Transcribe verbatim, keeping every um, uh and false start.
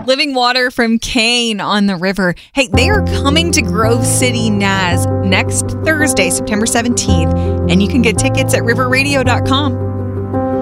Living Water from Kane on the River. Hey, they are coming to Grove City, N A S next Thursday, September seventeenth, and you can get tickets at river radio dot com.